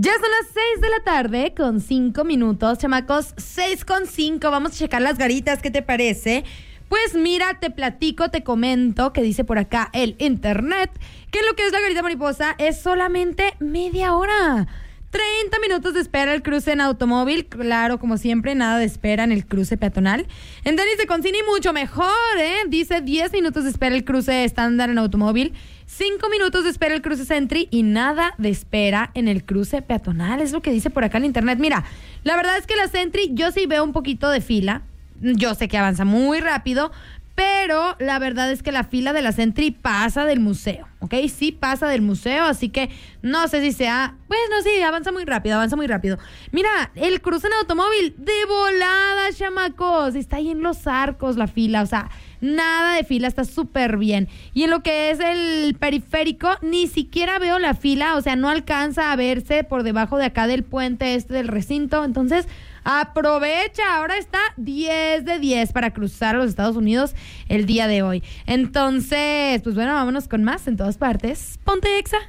Ya son las 6 de la tarde con 5 minutos, chamacos, 6:05. Vamos a checar las garitas, ¿qué te parece? Pues mira, te platico, te comento que dice por acá el internet que lo que es la garita mariposa es solamente media hora. 30 minutos de espera el cruce en automóvil, claro, como siempre, nada de espera en el cruce peatonal. En Denis de Concini mucho mejor, dice 10 minutos de espera el cruce estándar en automóvil, 5 minutos de espera el cruce Sentry y nada de espera en el cruce peatonal, es lo que dice por acá en internet. Mira, la verdad es que la Sentry yo sí veo un poquito de fila, yo sé que avanza muy rápido, pero la verdad es que la fila de la Sentry pasa del museo, ¿ok? Sí pasa del museo, así que no sé si sea... Bueno, sí, avanza muy rápido. Mira, el cruce en automóvil, de volada, chamacos. Está ahí en Los Arcos la fila, o sea, nada de fila, está súper bien. Y en lo que es el periférico, ni siquiera veo la fila, o sea, no alcanza a verse por debajo de acá del puente del recinto, entonces... Aprovecha, ahora está 10 de 10 para cruzar a los Estados Unidos el día de hoy. Entonces, pues bueno, vámonos con más en todas partes. Ponte Exa.